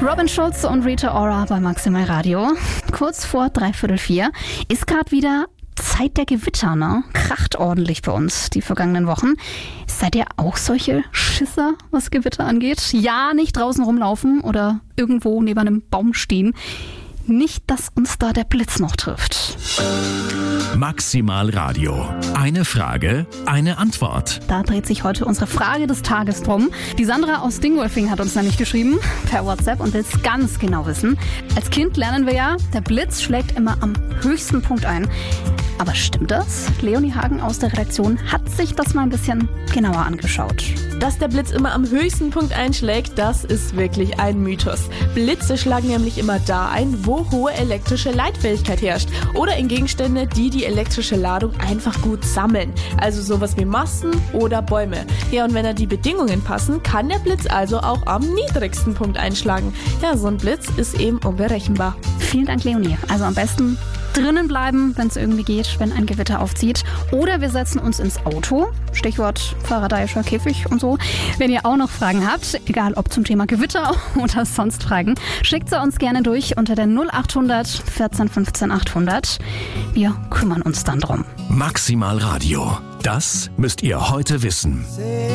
Robin Schulz und Rita Ora bei Maximal Radio. Kurz vor 3:45 ist gerade wieder Zeit der Gewitter, ne? Kracht ordentlich bei uns die vergangenen Wochen. Seid ihr auch solche Schisser, was Gewitter angeht? Ja, nicht draußen rumlaufen oder irgendwo neben einem Baum stehen. Nicht, dass uns da der Blitz noch trifft. Maximal Radio. Eine Frage, eine Antwort. Da dreht sich heute unsere Frage des Tages drum. Die Sandra aus Dingolfing hat uns nämlich geschrieben per WhatsApp und will es ganz genau wissen. Als Kind lernen wir ja, der Blitz schlägt immer am höchsten Punkt ein. Aber stimmt das? Leonie Hagen aus der Redaktion hat sich das mal ein bisschen genauer angeschaut. Dass der Blitz immer am höchsten Punkt einschlägt, das ist wirklich ein Mythos. Blitze schlagen nämlich immer da ein, wo hohe elektrische Leitfähigkeit herrscht oder in Gegenstände, die elektrische Ladung einfach gut sammeln. Also sowas wie Masten oder Bäume. Ja, und wenn da die Bedingungen passen, kann der Blitz also auch am niedrigsten Punkt einschlagen. Ja, so ein Blitz ist eben unberechenbar. Vielen Dank, Leonie. Also am besten drinnen bleiben, wenn es irgendwie geht, wenn ein Gewitter aufzieht. Oder wir setzen uns ins Auto. Stichwort Faradayischer Käfig und so. Wenn ihr auch noch Fragen habt, egal ob zum Thema Gewitter oder sonst Fragen, schickt sie uns gerne durch unter der 0800 14 15 800. Wir kümmern uns dann drum. Maximal Radio. Das müsst ihr heute wissen.